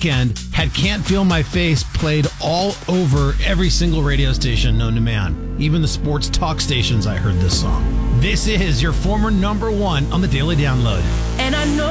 weekend had Can't Feel My Face played all over every single radio station known to man. Even the sports talk stations, I heard this song. This is your former number one on the Daily Download. And I know